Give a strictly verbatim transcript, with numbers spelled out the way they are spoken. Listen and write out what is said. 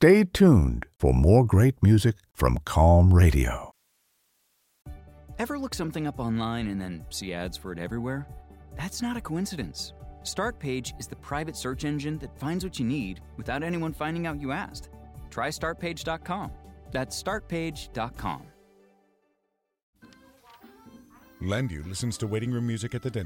Stay tuned for more great music from Calm Radio. Ever look something up online and then see ads for it everywhere? That's not a coincidence. Startpage is the private search engine that finds what you need without anyone finding out you asked. Try start page dot com. That's start page dot com. Landu listens to waiting room music at the dentist.